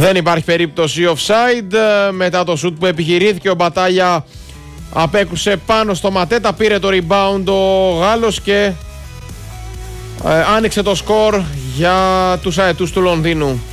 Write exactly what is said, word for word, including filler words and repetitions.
Δεν υπάρχει περίπτωση offside. Μετά το σουτ που επιχειρήθηκε, ο Μπατάλια απέκρουσε πάνω στο Ματέτα, πήρε το rebound ο Γάλλος και ε, άνοιξε το σκορ για τους αετούς του Λονδίνου.